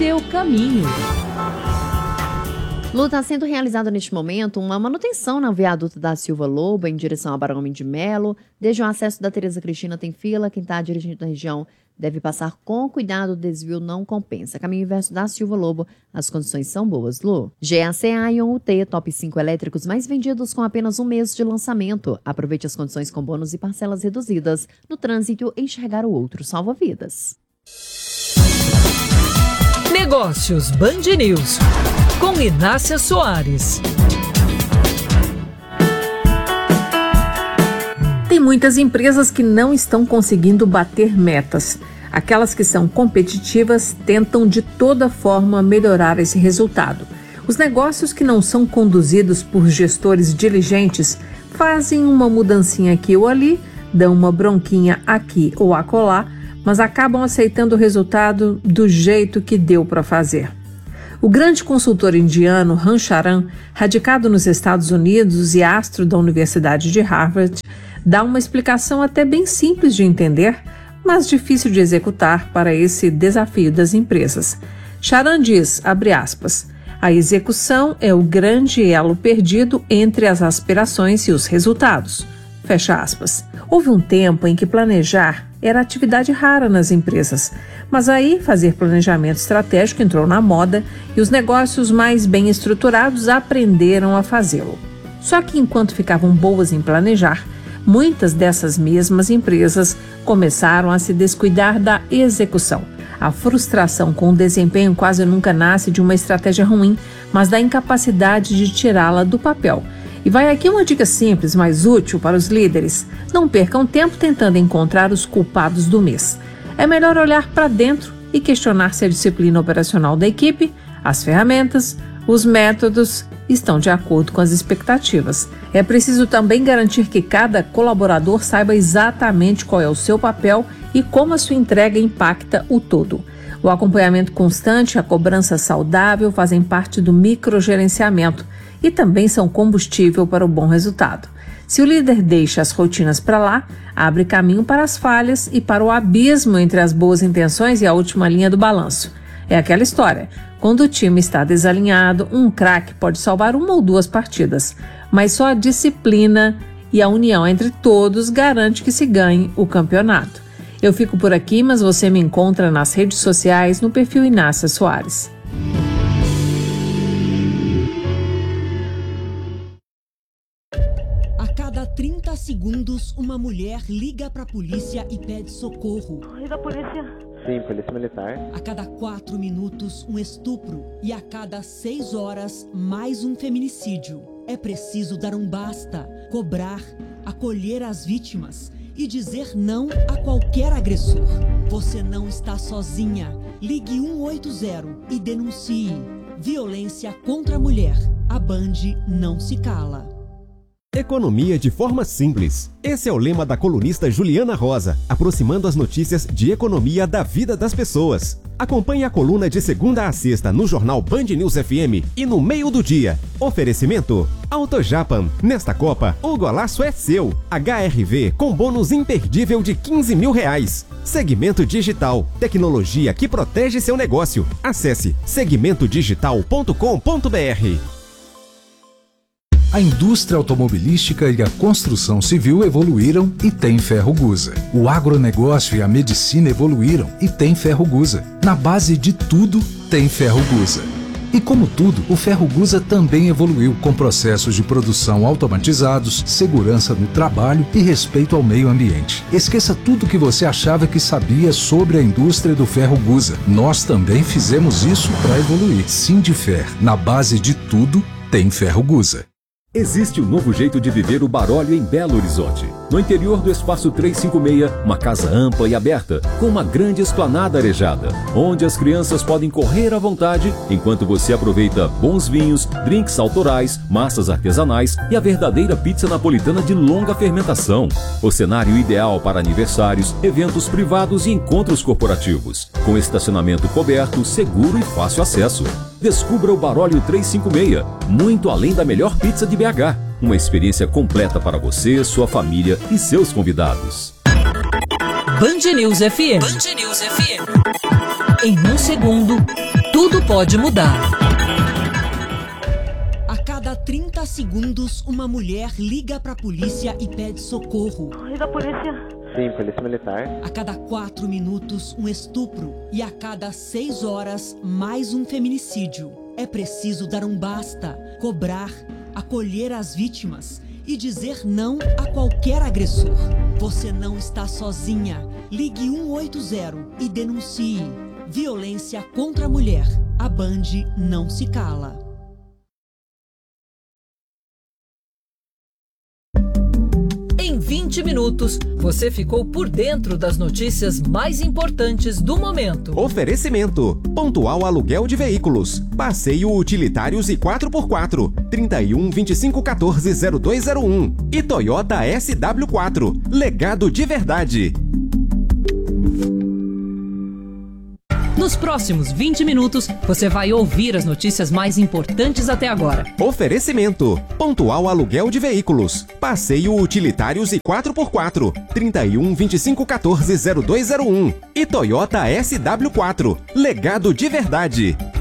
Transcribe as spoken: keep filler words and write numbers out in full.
seu caminho. Lu, está sendo realizada neste momento uma manutenção na viaduto da Silva Lobo em direção a Barão de Melo. Desde o acesso da Tereza Cristina tem fila. Quem está dirigindo na região deve passar com cuidado, o desvio não compensa. Caminho inverso da Silva Lobo, as condições são boas, Lu. G A C A Ion U T, top cinco elétricos mais vendidos com apenas um mês de lançamento. Aproveite as condições com bônus e parcelas reduzidas. No trânsito, enxergar o outro salva vidas. Negócios Band News, com Inácia Soares. Tem muitas empresas que não estão conseguindo bater metas. Aquelas que são competitivas tentam de toda forma melhorar esse resultado. Os negócios que não são conduzidos por gestores diligentes fazem uma mudancinha aqui ou ali, dão uma bronquinha aqui ou acolá, mas acabam aceitando o resultado do jeito que deu para fazer. O grande consultor indiano Ram Charan, radicado nos Estados Unidos e astro da Universidade de Harvard, dá uma explicação até bem simples de entender, mas difícil de executar para esse desafio das empresas. Charan diz, abre aspas, a execução é o grande elo perdido entre as aspirações e os resultados. Fecha aspas. Houve um tempo em que planejar era atividade rara nas empresas, mas aí fazer planejamento estratégico entrou na moda e os negócios mais bem estruturados aprenderam a fazê-lo. Só que enquanto ficavam boas em planejar, muitas dessas mesmas empresas começaram a se descuidar da execução. A frustração com o desempenho quase nunca nasce de uma estratégia ruim, mas da incapacidade de tirá-la do papel. E vai aqui uma dica simples, mas útil para os líderes. Não percam tempo tentando encontrar os culpados do mês. É melhor olhar para dentro e questionar se a disciplina operacional da equipe, as ferramentas, os métodos estão de acordo com as expectativas. É preciso também garantir que cada colaborador saiba exatamente qual é o seu papel e como a sua entrega impacta o todo. O acompanhamento constante e a cobrança saudável fazem parte do microgerenciamento e também são combustível para o bom resultado. Se o líder deixa as rotinas para lá, abre caminho para as falhas e para o abismo entre as boas intenções e a última linha do balanço. É aquela história. Quando o time está desalinhado, um craque pode salvar uma ou duas partidas, mas só a disciplina e a união entre todos garante que se ganhe o campeonato. Eu fico por aqui, mas você me encontra nas redes sociais no perfil Inácia Soares. A cada trinta segundos, uma mulher liga para a polícia e pede socorro. Liga a polícia. Sim, polícia militar. A cada quatro minutos, um estupro. E a cada seis horas, mais um feminicídio. É preciso dar um basta, cobrar, acolher as vítimas e dizer não a qualquer agressor. Você não está sozinha. Ligue um oito zero e denuncie. Violência contra a mulher. A Band não se cala. Economia de forma simples. Esse é o lema da colunista Juliana Rosa, aproximando as notícias de economia da vida das pessoas. Acompanhe a coluna de segunda a sexta no jornal Band News F M e no meio do dia. Oferecimento AutoJapan. Nesta Copa, o golaço é seu. H R V com bônus imperdível de quinze mil reais. Segmento Digital. Tecnologia que protege seu negócio. Acesse segmento digital ponto com ponto b r. A indústria automobilística e a construção civil evoluíram e tem Ferrogusa. O agronegócio e a medicina evoluíram e tem Ferrogusa. Na base de tudo, tem Ferrogusa. E como tudo, o Ferrogusa também evoluiu com processos de produção automatizados, segurança no trabalho e respeito ao meio ambiente. Esqueça tudo que você achava que sabia sobre a indústria do Ferrogusa. Nós também fizemos isso para evoluir. Sindifer, na base de tudo, tem Ferrogusa. Existe um novo jeito de viver o Barólio em Belo Horizonte. No interior do Espaço trezentos e cinquenta e seis, uma casa ampla e aberta, com uma grande esplanada arejada, onde as crianças podem correr à vontade, enquanto você aproveita bons vinhos, drinks autorais, massas artesanais e a verdadeira pizza napolitana de longa fermentação. O cenário ideal para aniversários, eventos privados e encontros corporativos, com estacionamento coberto, seguro e fácil acesso. Descubra o Barólio trezentos e cinquenta e seis, muito além da melhor pizza de B H. Uma experiência completa para você, sua família e seus convidados. Band News F M. Band News F M. Em um segundo, tudo pode mudar. A cada trinta segundos, uma mulher liga pra polícia e pede socorro. Liga a polícia. Sim, polícia militar. A cada quatro minutos, um estupro. E a cada seis horas, mais um feminicídio. É preciso dar um basta, cobrar, acolher as vítimas e dizer não a qualquer agressor. Você não está sozinha. Ligue um oito zero e denuncie. Violência contra a mulher. A Band não se cala. Em vinte minutos, você ficou por dentro das notícias mais importantes do momento. Oferecimento: Pontual Aluguel de Veículos, Passeio Utilitários e quatro por quatro, trinta e um, vinte e cinco, quatorze, zero dois zero um e Toyota S W quatro, legado de verdade. Nos próximos vinte minutos, você vai ouvir as notícias mais importantes até agora. Oferecimento: Pontual Aluguel de Veículos, Passeio Utilitários e quatro por quatro, trinta e um, vinte e cinco, quatorze, zero dois zero um e Toyota S W quatro, legado de verdade.